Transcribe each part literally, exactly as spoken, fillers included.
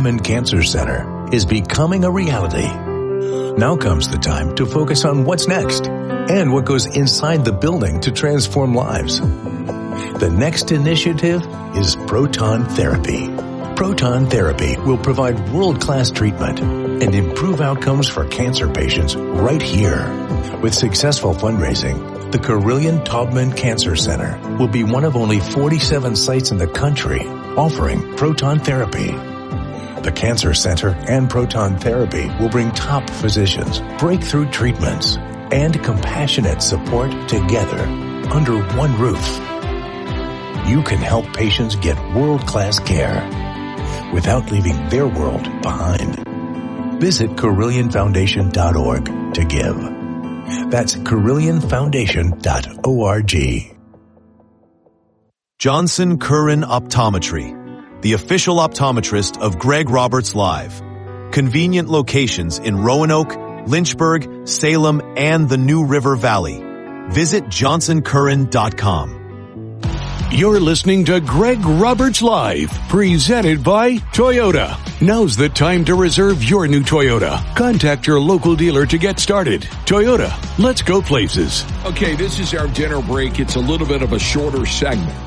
Taubman Cancer Center is becoming a reality. Now comes the time to focus on what's next and what goes inside the building to transform lives. The next initiative is proton therapy. Proton therapy will provide world-class treatment and improve outcomes for cancer patients right here. With successful fundraising, the Carilion Taubman Cancer Center will be one of only forty-seven sites in the country offering proton therapy. The Cancer Center and proton therapy will bring top physicians, breakthrough treatments, and compassionate support together under one roof. You can help patients get world-class care without leaving their world behind. Visit Carilion Foundation dot org to give. That's Carilion Foundation dot org. Johnson Curran Optometry, the official optometrist of Greg Roberts Live. Convenient locations in Roanoke, Lynchburg, Salem, and the New River Valley. Visit Johnson Curran dot com. You're listening to Greg Roberts Live, presented by Toyota. Now's the time to reserve your new Toyota. Contact your local dealer to get started. Toyota, let's go places. Okay, this is our dinner break. It's a little bit of a shorter segment.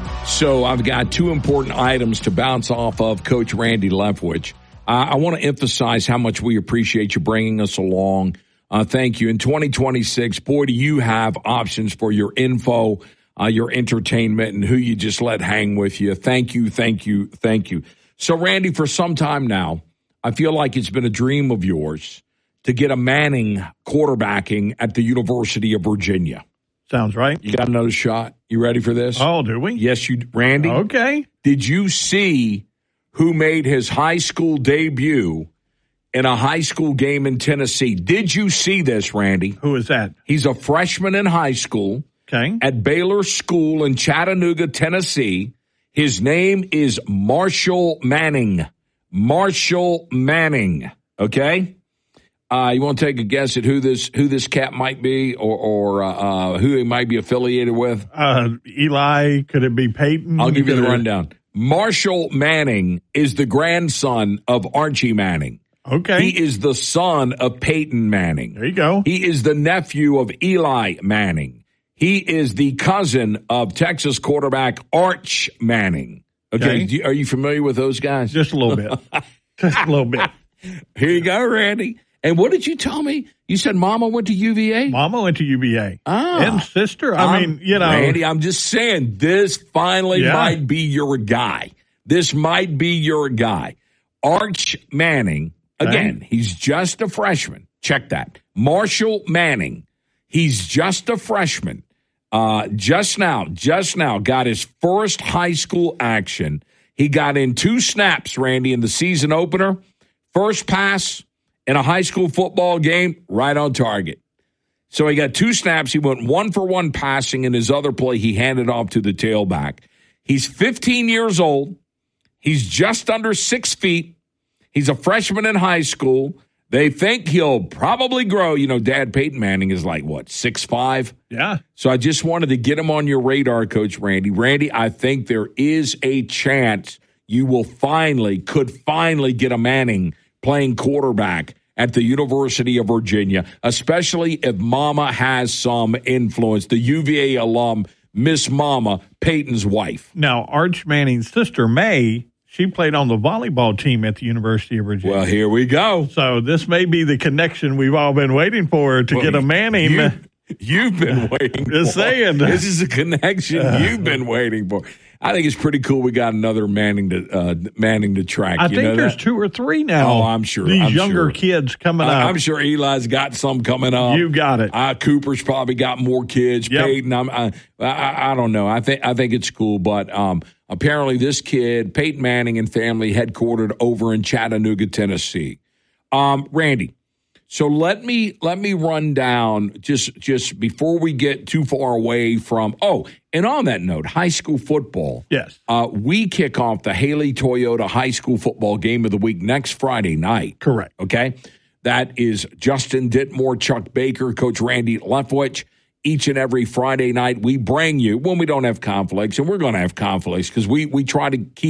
So I've got two important items to bounce off of Coach Randy Leftwich. Uh, I want to emphasize how much we appreciate you bringing us along. Uh, thank you. In twenty twenty-six, boy, do you have options for your info, Uh, your entertainment, and who you just let hang with you. Thank you, thank you, thank you. So, Randy, for some time now, I feel like it's been a dream of yours to get a Manning quarterbacking at the University of Virginia. Sounds right. You got another shot? You ready for this? Oh, do we? Yes, you, Randy. Okay. Did you see who made his high school debut in a high school game in Tennessee? Did you see this, Randy? Who is that? He's a freshman in high school. Okay. At Baylor School in Chattanooga, Tennessee. His name is Marshall Manning. Marshall Manning. Okay? Uh, you want to take a guess at who this who this cat might be, or, or uh, uh, who he might be affiliated with? Uh, Eli, could it be Peyton? I'll give you the Could it- rundown. Marshall Manning is the grandson of Archie Manning. Okay. He is the son of Peyton Manning. There you go. He is the nephew of Eli Manning. He is the cousin of Texas quarterback Arch Manning. Okay, Okay. Do you- are you familiar with those guys? Just a little bit. Just a little bit. Here you go, Randy. And what did you tell me? You said Mama went to U V A? Mama went to U V A. Ah. And sister. I I'm- mean, you know. Randy, I'm just saying, this finally Yeah. might be your guy. This might be your guy. Arch Manning, again, Okay. he's just a freshman. Check that. Marshall Manning, he's just a freshman. Uh, just now, just now got his first high school action. He got in two snaps, Randy, in the season opener. First pass in a high school football game, right on target. So he got two snaps. He went one for one passing. In his other play, he handed off to the tailback. He's fifteen years old. He's just under six feet. He's a freshman in high school. They think he'll probably grow. You know, Dad Peyton Manning is like, what, six five? Yeah. So I just wanted to get him on your radar, Coach Randy. Randy, I think there is a chance you will finally, could finally get a Manning playing quarterback at the University of Virginia, especially if Mama has some influence. The U V A alum, Miss Mama, Peyton's wife. Now, Arch Manning's sister, May, she played on the volleyball team at the University of Virginia. Well, here we go. So this may be the connection we've all been waiting for to Well, get a Manning. You, you've been waiting Just for. saying. This is a connection you've been waiting for. I think it's pretty cool we got another Manning to uh, Manning to track. I you think know there's that? two or three now. Oh, I'm sure. These I'm younger sure. kids coming Uh, up. I'm sure Eli's got some coming up. You got it. Uh, Cooper's probably got more kids. Yep. Peyton, I'm, I, I, I don't know. I think I think it's cool, but um, apparently this kid, Peyton Manning and family, headquartered over in Chattanooga, Tennessee. Um, Randy, so let me let me run down just just before we get too far away from. Oh, and on that note, high school football. Yes. Uh, we kick off the Haley Toyota High School Football Game of the Week next Friday night. Correct. Okay. That is Justin Ditmore, Chuck Baker, Coach Randy Leftwich. Each and every Friday night, we bring you, when we don't have conflicts, and we're going to have conflicts because we, we try to keep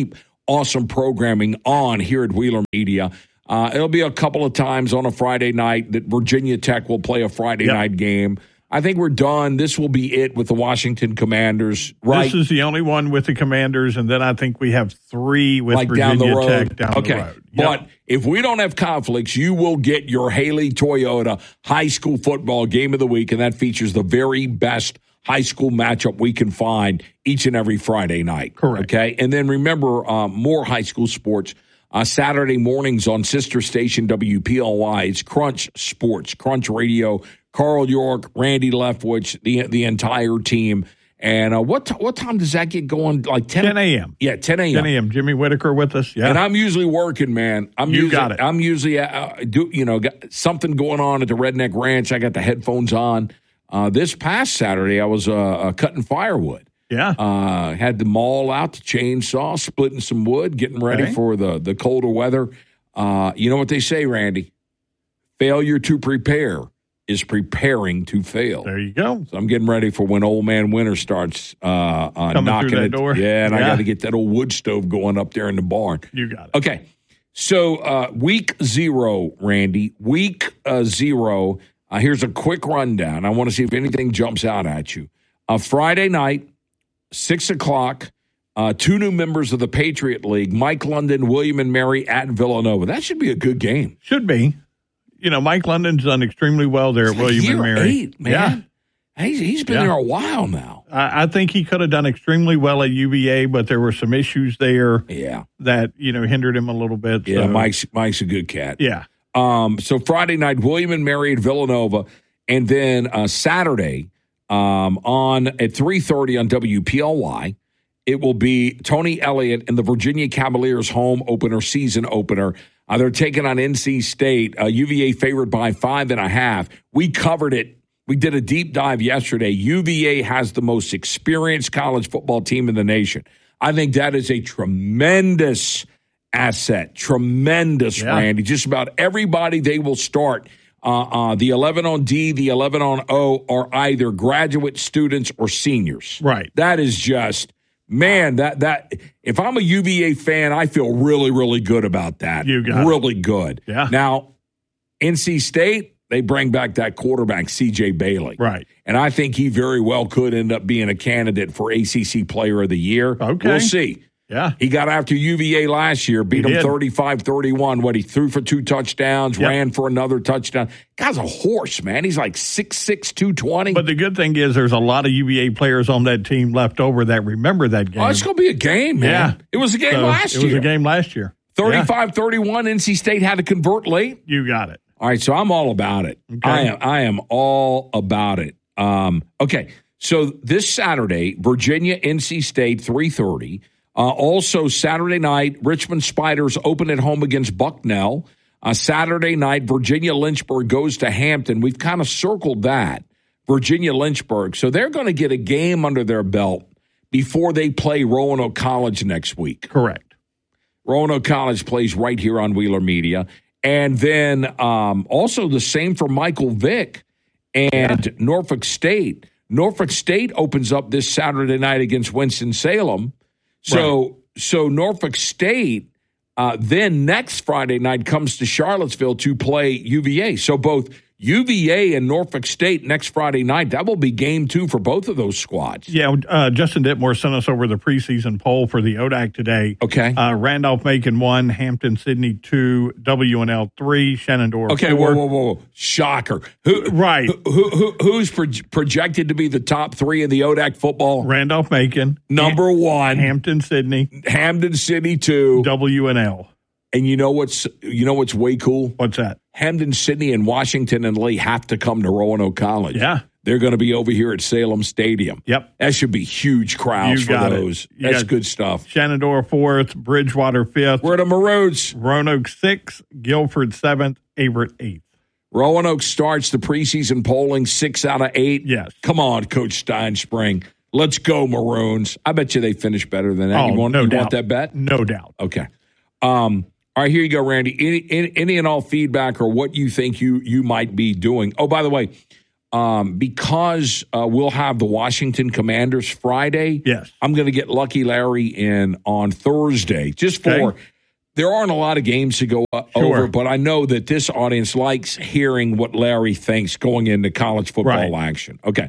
awesome programming on here at Wheeler Media. Uh, it'll be a couple of times on a Friday night that Virginia Tech will play a Friday yep. night game. I think we're done. This will be it with the Washington Commanders, right? This is the only one with the Commanders, and then I think we have three with like Virginia down the road. Tech down okay. the road. Yep. But if we don't have conflicts, you will get your Haley Toyota high school football game of the week, and that features the very best high school matchup we can find each and every Friday night. Correct. Okay? And then remember, uh, more high school sports. Uh, Saturday mornings on sister station W P L Y. It's Crunch Sports, Crunch Radio. Carl York, Randy Leftwich, the the entire team. And uh, what t- what time does that get going? Like ten ten a.m. Yeah, ten a.m. ten a.m. Jimmy Whitaker with us. Yeah, and I'm usually working, man. I'm you usually, got it. I'm usually uh, do you know got something going on at the Redneck Ranch. I got the headphones on. Uh, this past Saturday, I was uh, uh, cutting firewood. Yeah, uh, had the maul out, the chainsaw, splitting some wood, getting ready okay. for the the colder weather. Uh, you know what they say, Randy? Failure to prepare is preparing to fail. There you go. So I'm getting ready for when old man winter starts uh, uh, Coming knocking through that it. door. Yeah, and yeah. I got to get that old wood stove going up there in the barn. You got it. Okay. So uh, week zero, Randy. Week uh, zero. Uh, here's a quick rundown. I want to see if anything jumps out at you. Uh, Friday night, six o'clock. Uh, two new members of the Patriot League, Mike London, William and Mary at Villanova. That should be a good game. Should be. You know, Mike London's done extremely well there it's at William year and Mary. Eight, man. Yeah. He's, he's been yeah. there a while now. I, I think he could have done extremely well at U V A, but there were some issues there yeah. that, you know, hindered him a little bit. Yeah, so. Mike's Mike's a good cat. Yeah. Um, so Friday night, William and Mary at Villanova, and then uh, Saturday um, on at three thirty on W P L Y, it will be Tony Elliott and the Virginia Cavaliers home opener, season opener. Uh, they're taking on N C State. Uh, U V A favored by five and a half. We covered it. We did a deep dive yesterday. U V A has the most experienced college football team in the nation. I think that is a tremendous asset. Tremendous, yeah. Randy. Just about everybody they will start. Uh, uh, the eleven on D, the eleven on O are either graduate students or seniors. Right. That is just... Man, that that if I'm a U V A fan, I feel really, really good about that. You got really it. good. Yeah. Now, N C State, they bring back that quarterback, C J Bailey. Right. And I think he very well could end up being a candidate for A C C Player of the Year. Okay. We'll see. Yeah. He got after U V A last year, beat he him did. thirty-five thirty-one. What, he threw for two touchdowns, yep. ran for another touchdown. Guy's a horse, man. He's like six six, two twenty. But the good thing is there's a lot of U V A players on that team left over that remember that game. Oh, it's going to be a game, man. Yeah. It was a game so last year. year. It was a game last year. thirty-five thirty-one, N C State had to convert late. You got it. All right, so I'm all about it. Okay. I am I am all about it. Um, okay, so this Saturday, Virginia, N C State, three thirty. Uh, also, Saturday night, Richmond Spiders open at home against Bucknell. Uh, Saturday night, Virginia Lynchburg goes to Hampton. We've kind of circled that, Virginia Lynchburg. So they're going to get a game under their belt before they play Roanoke College next week. Correct. Roanoke College plays right here on Wheeler Media. And then um, also the same for Michael Vick and yeah. Norfolk State. Norfolk State opens up this Saturday night against Winston-Salem. So, right. so Norfolk State uh, then next Friday night comes to Charlottesville to play U V A. So both U V A and Norfolk State next Friday night, that will be game two for both of those squads. Yeah, uh, Justin Ditmore sent us over the preseason poll for the O D A C today. Okay. Uh, Randolph-Macon one, Hampton-Sydney two, W and L three, Shenandoah okay, four. whoa, whoa, whoa. Shocker. Who, right. Who, who, who's pro- projected to be the top three in the O D A C football? Randolph-Macon. Number Ham- one. Hampton-Sydney. Hampton-Sydney two. W and L. And you know what's you know what's way cool? What's that? Hampton-Sydney and Washington and Lee have to come to Roanoke College. Yeah. They're going to be over here at Salem Stadium. Yep. That should be huge crowds you for got those. You That's good stuff. Shenandoah fourth, Bridgewater fifth. We're the Maroons. Roanoke sixth, Guilford seventh, Averett eighth. Roanoke starts the preseason polling six out of eight. Yes. Come on, Coach Steinspring. Let's go, Maroons. I bet you they finish better than that. Oh, you want, no you doubt. want that bet? No doubt. Okay. Um, all right, here you go, Randy. Any, any, any and all feedback or what you think you you might be doing. Oh, by the way, um, because uh, we'll have the Washington Commanders Friday. Yes. I'm going to get Lucky Larry in on Thursday just for Okay. there aren't a lot of games to go uh, Sure. over, but I know that this audience likes hearing what Larry thinks going into college football Right. action. Okay.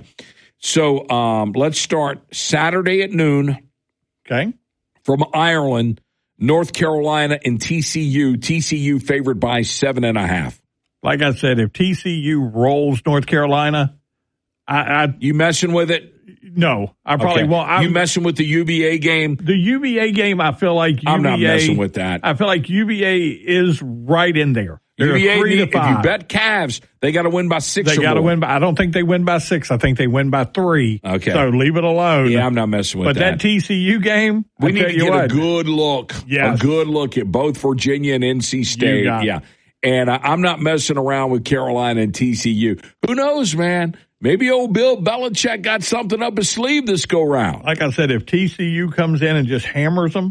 So um, let's start Saturday at noon Okay. from Ireland, North Carolina, and T C U. T C U favored by seven and a half. Like I said, if T C U rolls North Carolina, I, I You messing with it? no, I probably Okay. won't. I, You messing with the U V A game? the U V A game, I feel like U V A, I'm not messing with that. I feel like U V A is right in there. They're U V A, three need- to if you five. bet Cavs, they got to win by six. They or got to more. win by. I don't think they win by six. I think they win by three. Okay. So leave it alone. Yeah, I'm not messing with But that T C U game, We I need tell to you get what, a good look, Yes. a good look at both Virginia and N C State. got it. Yeah, and I, I'm not messing around with Carolina and T C U. Who knows, man? Maybe old Bill Belichick got something up his sleeve this go round. Like I said, if T C U comes in and just hammers them,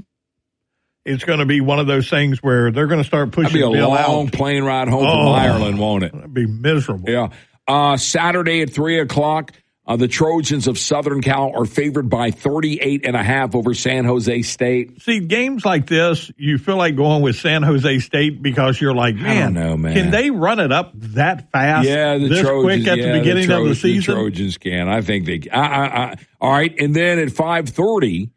it's going to be one of those things where they're going to start That'd pushing be a Bill long out. plane ride home from Oh. Ireland, won't it? It'd be miserable. Yeah. Uh, Saturday at three o'clock, uh, the Trojans of Southern Cal are favored by thirty-eight and a half over San Jose State. See, games like this, you feel like going with San Jose State because you're like, man, don't know, man. can they run it up that fast? Yeah, the this Trojans. quick at yeah, the beginning Trojans, of the season? The Trojans can. I think they. I, I, I, all right, and then at five thirty,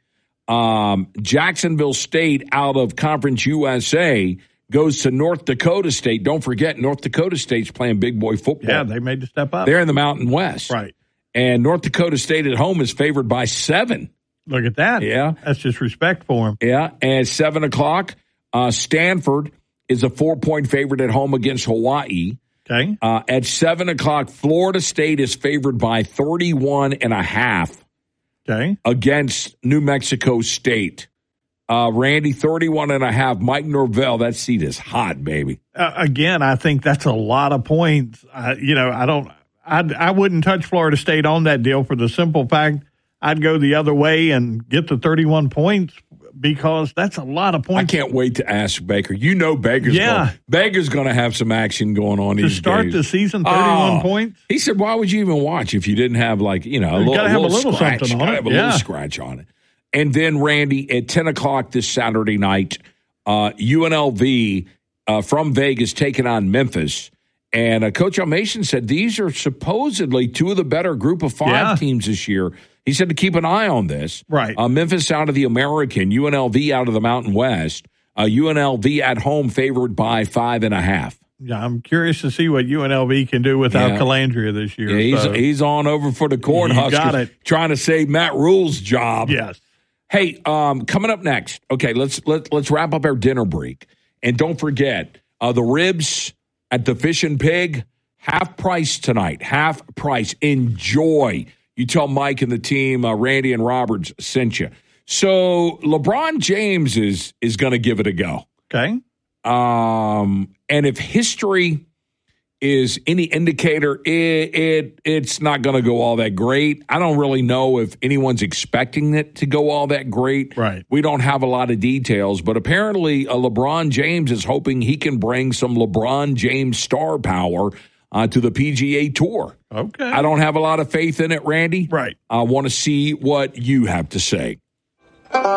um, Jacksonville State out of Conference U S A goes to North Dakota State. Don't forget, North Dakota State's playing big boy football. Yeah, they made the step up. They're in the Mountain West, Right. And North Dakota State at home is favored by seven. Look at that. Yeah. That's just respect for them. Yeah, and seven o'clock, uh, Stanford is a four-point favorite at home against Hawaii. Okay. Uh, at seven o'clock, Florida State is favored by thirty-one and a half Okay. against New Mexico State. Uh, Randy, thirty-one and a half. Mike Norvell, that seat is hot, baby. Uh, again, I think that's a lot of points. Uh, you know, I don't, I, I wouldn't touch Florida State on that deal for the simple fact I'd go the other way and get the thirty-one points because that's a lot of I points. can't wait to ask Baker. You know Baker's Yeah. going, Baker's going to have some action going on to these start days. the season, thirty-one Oh. points. He said, why would you even watch if you didn't have, like, you know, a You little, gotta have a little scratch. something on Gotta it. have a Yeah. little scratch on it. And then, Randy, at ten o'clock this Saturday night, uh, U N L V uh, from Vegas taking on Memphis. And uh, Coach Mason said these are supposedly two of the better group of five Yeah. teams this year. He said to keep an eye on this. Right. Uh, Memphis out of the American, U N L V out of the Mountain West. Uh, U N L V at home favored by five and a half. Yeah, I'm curious to see what U N L V can do without Yeah. Calandria this year. Yeah, he's, so. he's on over for the Cornhuskers, got it. trying to save Matt Rule's job. Yes. Hey, um, coming up next. Okay, let's let let's wrap up our dinner break, and don't forget uh, the ribs at the Fish and Pig, half price tonight. Half price. Enjoy. You tell Mike and the team, uh, Randy and Roberts sent you. So LeBron James is is going to give it a go. Okay. Um, and if history is any indicator, it, it it's not going to go all that great. I don't really know if anyone's expecting it to go all that great. Right. We don't have a lot of details, but apparently uh, LeBron James is hoping he can bring some LeBron James star power uh, to the P G A Tour. Okay. I don't have a lot of faith in it, Randy. Right. I want to see what you have to say.